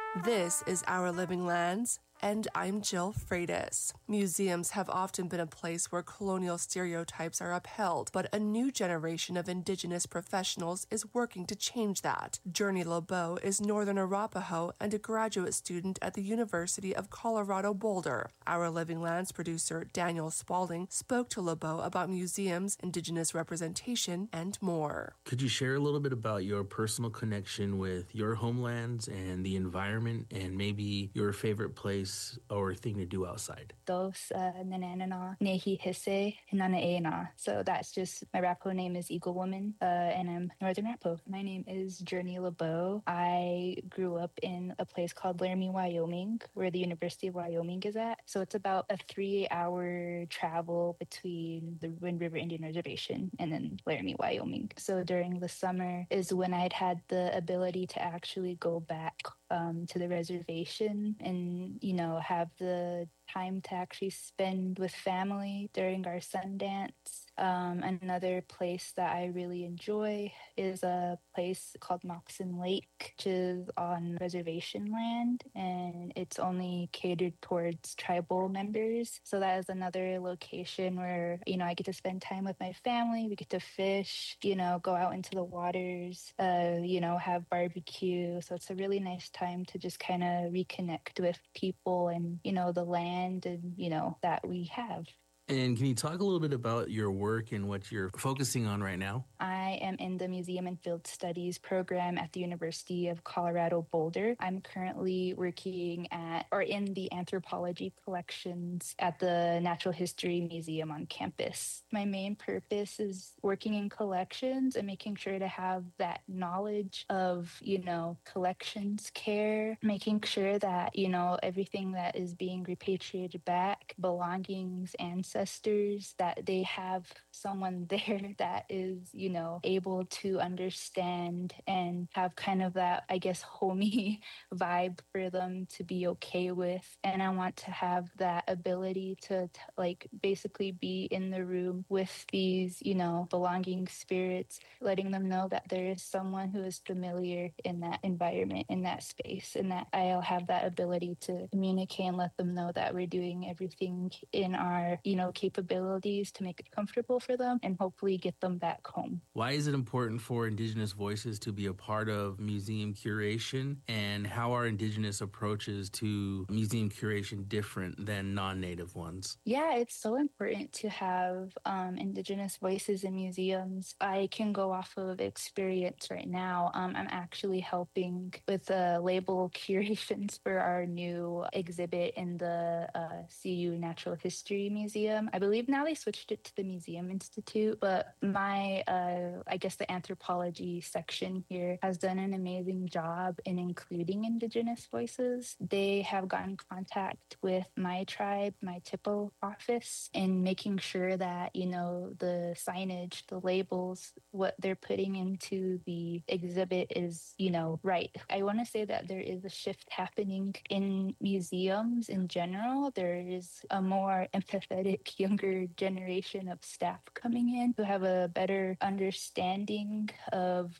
This is Our Living Lands, and I'm Jill Freitas. Museums have often been a place where colonial stereotypes are upheld, but a new generation of Indigenous professionals is working to change that. Journey LeBeau is Northern Arapaho and a graduate student at the University of Colorado Boulder. Our Living Lands producer Daniel Spaulding spoke to LeBeau about museums, Indigenous representation, and more. Could you share a little bit about your personal connection with your homelands and the environment, and maybe your favorite place or thing to do outside? Dos nananana nehi hisse nanaena. So that's just my Arapaho name is Eagle Woman, and I'm Northern Arapaho. My name is Journey LeBeau. I grew up in a place called Laramie, Wyoming, where the University of Wyoming is at. So it's about a 3-hour travel between the Wind River Indian Reservation and then Laramie, Wyoming. So during the summer is when I'd had the ability to actually go back to the reservation and, have the time to actually spend with family during our Sundance. Another place that I really enjoy is a place called Moxon Lake, which is on reservation land, and it's only catered towards tribal members. So that is another location where, I get to spend time with my family. We get to fish, go out into the waters, have barbecue. So it's a really nice time to just kind of reconnect with people and, the land and, that we have. And can you talk a little bit about your work and what you're focusing on right now? I am in the Museum and Field Studies program at the University of Colorado Boulder. I'm currently working in the anthropology collections at the Natural History Museum on campus. My main purpose is working in collections and making sure to have that knowledge of, collections care, making sure that, everything that is being repatriated back, belongings, ancestors, that they have someone there that is, able to understand and have kind of that, I guess, homey vibe for them to be okay with. And I want to have that ability to basically be in the room with these, belonging spirits, letting them know that there is someone who is familiar in that environment, in that space, and that I'll have that ability to communicate and let them know that we're doing everything in our, capabilities to make it comfortable for them and hopefully get them back home. Why is it important for Indigenous voices to be a part of museum curation, and how are Indigenous approaches to museum curation different than non-Native ones? Yeah, it's so important to have Indigenous voices in museums. I can go off of experience right now. I'm actually helping with the label curations for our new exhibit in the CU Natural History Museum. I believe now they switched it to the Museum Institute, but my, the anthropology section here has done an amazing job in including Indigenous voices. They have gotten in contact with my tribe, my TIPO office, and making sure that, the signage, the labels, what they're putting into the exhibit is, right. I want to say that there is a shift happening in museums in general. There is a more empathetic younger generation of staff coming in who have a better understanding of,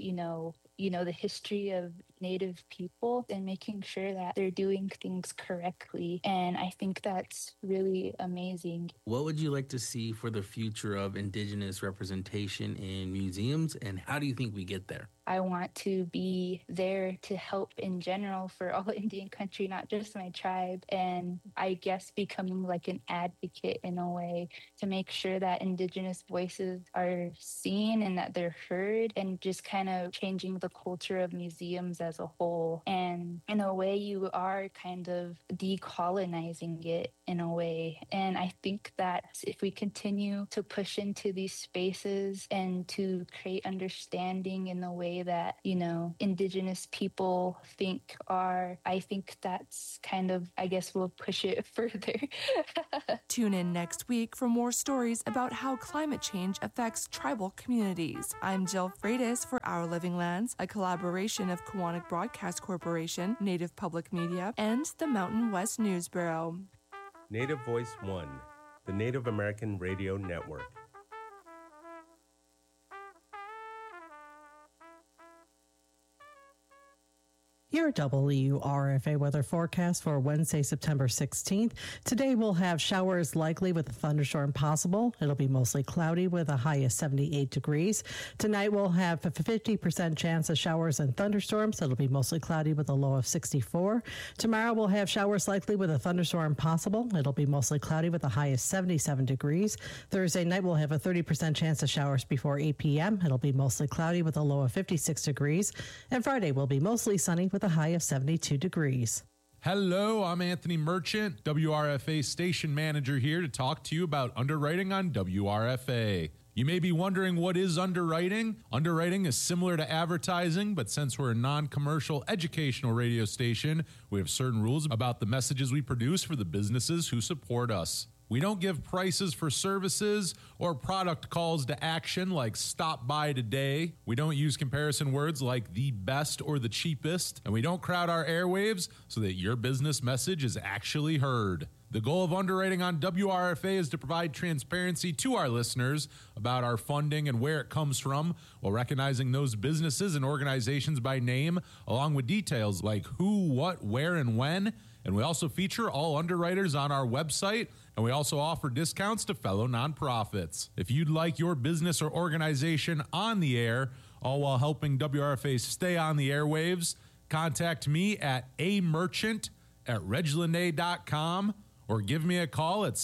the history of Native people and making sure that they're doing things correctly. And I think that's really amazing. What would you like to see for the future of Indigenous representation in museums, and how do you think we get there? I want to be there to help in general for all Indian country, not just my tribe. And I guess becoming like an advocate in a way to make sure that Indigenous voices are seen and that they're heard, and just kind of changing the culture of museums as a whole. And in a way, you are kind of decolonizing it in a way. And I think that if we continue to push into these spaces and to create understanding in the way that, Indigenous people think are, I think that's kind of, I guess we'll push it further. Tune in next week for more stories about how climate change affects tribal communities. I'm Jill Freitas for Our Living Lands, a collaboration of Kiwanis Broadcast Corporation, Native Public Media, and the Mountain West News Bureau. Native Voice One, the Native American Radio Network. Your WRFA weather forecast for Wednesday, September 16th. Today we'll have showers likely with a thunderstorm possible. It'll be mostly cloudy with a high of 78 degrees. Tonight we'll have a 50% chance of showers and thunderstorms. It'll be mostly cloudy with a low of 64. Tomorrow we'll have showers likely with a thunderstorm possible. It'll be mostly cloudy with a high of 77 degrees. Thursday night we'll have a 30% chance of showers before 8 p.m. It'll be mostly cloudy with a low of 56 degrees. And Friday will be mostly sunny with a high of 72 degrees. Hello, I'm Anthony Merchant, WRFA station manager here to talk to you about underwriting on WRFA. You may be wondering, what is underwriting? Underwriting is similar to advertising, but since we're a non-commercial educational radio station, we have certain rules about the messages we produce for the businesses who support us. We don't give prices for services or product calls to action like stop by today. We don't use comparison words like the best or the cheapest. And we don't crowd our airwaves so that your business message is actually heard. The goal of underwriting on WRFA is to provide transparency to our listeners about our funding and where it comes from, while recognizing those businesses and organizations by name, along with details like who, what, where, and when. And we also feature all underwriters on our website, and we also offer discounts to fellow nonprofits. If you'd like your business or organization on the air, all while helping WRFA stay on the airwaves, contact me at amerchant@reglanay.com or give me a call at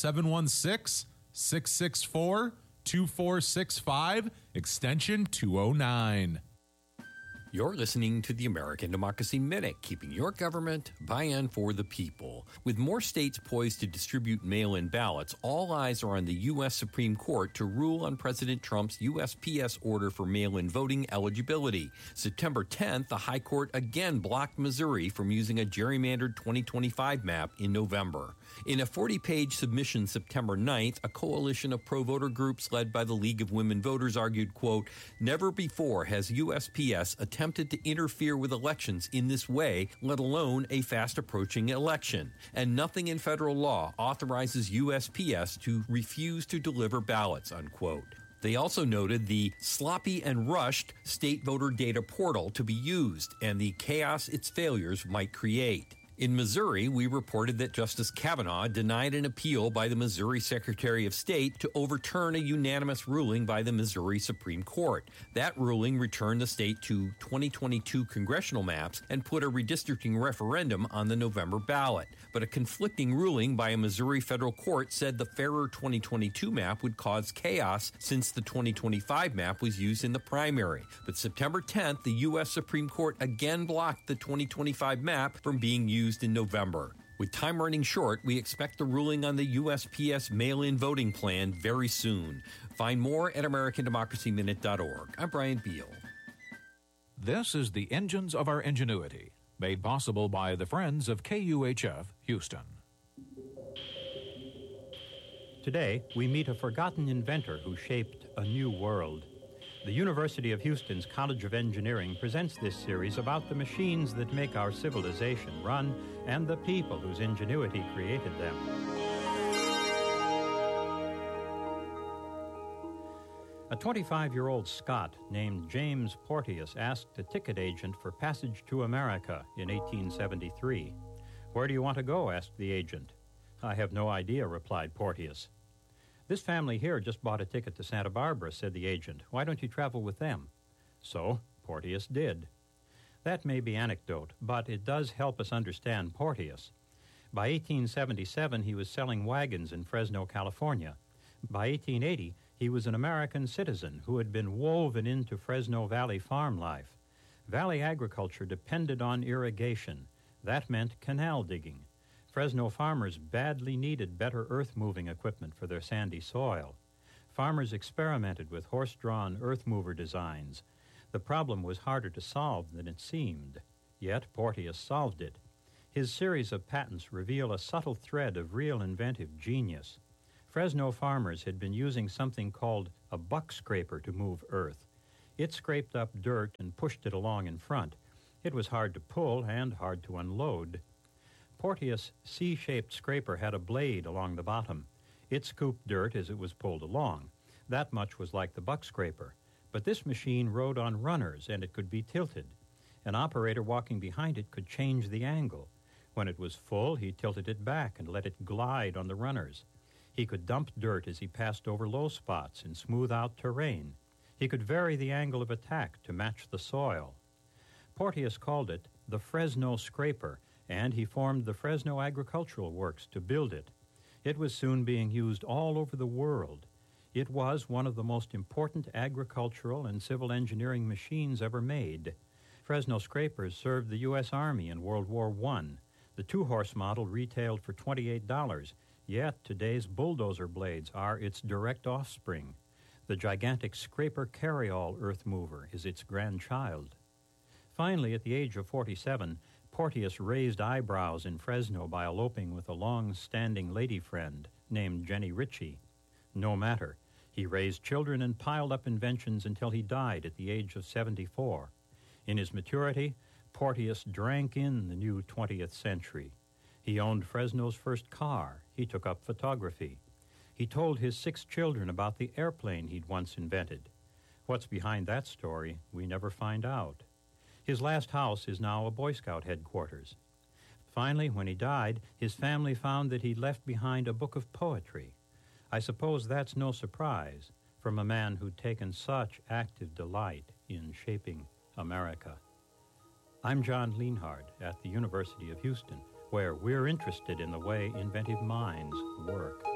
716-664-2465, extension 209. You're listening to the American Democracy Minute, keeping your government by and for the people. With more states poised to distribute mail-in ballots, all eyes are on the U.S. Supreme Court to rule on President Trump's USPS order for mail-in voting eligibility. September 10th, the High Court again blocked Missouri from using a gerrymandered 2025 map in November. In a 40-page submission September 9th, a coalition of pro-voter groups led by the League of Women Voters argued, quote, "Never before has USPS attempted to interfere with elections in this way, let alone a fast-approaching election. And nothing in federal law authorizes USPS to refuse to deliver ballots," unquote. They also noted the sloppy and rushed state voter data portal to be used and the chaos its failures might create. In Missouri, we reported that Justice Kavanaugh denied an appeal by the Missouri Secretary of State to overturn a unanimous ruling by the Missouri Supreme Court. That ruling returned the state to 2022 congressional maps and put a redistricting referendum on the November ballot. But a conflicting ruling by a Missouri federal court said the fairer 2022 map would cause chaos since the 2025 map was used in the primary. But September 10th, the U.S. Supreme Court again blocked the 2025 map from being used in November. With time running short, we expect the ruling on the USPS mail-in voting plan very soon. Find more at AmericanDemocracyMinute.org. I'm Brian Beal. This is the Engines of Our Ingenuity, made possible by the Friends of KUHF Houston. Today, we meet a forgotten inventor who shaped a new world. The University of Houston's College of Engineering presents this series about the machines that make our civilization run and the people whose ingenuity created them. A 25-year-old Scot named James Porteous asked a ticket agent for passage to America in 1873. "Where do you want to go?" asked the agent. "I have no idea," replied Porteous. "This family here just bought a ticket to Santa Barbara," said the agent. "Why don't you travel with them?" So Porteous did. That may be anecdote, but it does help us understand Porteous. By 1877, he was selling wagons in Fresno, California. By 1880, he was an American citizen who had been woven into Fresno Valley farm life. Valley agriculture depended on irrigation. That meant canal digging. Fresno farmers badly needed better earth-moving equipment for their sandy soil. Farmers experimented with horse-drawn earth-mover designs. The problem was harder to solve than it seemed. Yet Porteous solved it. His series of patents reveal a subtle thread of real inventive genius. Fresno farmers had been using something called a buck scraper to move earth. It scraped up dirt and pushed it along in front. It was hard to pull and hard to unload. Porteous' C-shaped scraper had a blade along the bottom. It scooped dirt as it was pulled along. That much was like the buck scraper. But this machine rode on runners, and it could be tilted. An operator walking behind it could change the angle. When it was full, he tilted it back and let it glide on the runners. He could dump dirt as he passed over low spots and smooth out terrain. He could vary the angle of attack to match the soil. Porteous called it the Fresno Scraper, and he formed the Fresno Agricultural Works to build it. It was soon being used all over the world. It was one of the most important agricultural and civil engineering machines ever made. Fresno Scrapers served the U.S. Army in World War I. The two-horse model retailed for $28, yet today's bulldozer blades are its direct offspring. The gigantic Scraper Carryall earth mover is its grandchild. Finally, at the age of 47, Porteous raised eyebrows in Fresno by eloping with a long-standing lady friend named Jenny Ritchie. No matter. He raised children and piled up inventions until he died at the age of 74. In his maturity, Porteous drank in the new 20th century. He owned Fresno's first car. He took up photography. He told his 6 children about the airplane he'd once invented. What's behind that story, we never find out. His last house is now a Boy Scout headquarters. Finally, when he died, his family found that he'd left behind a book of poetry. I suppose that's no surprise from a man who'd taken such active delight in shaping America. I'm John Lienhard at the University of Houston, where we're interested in the way inventive minds work.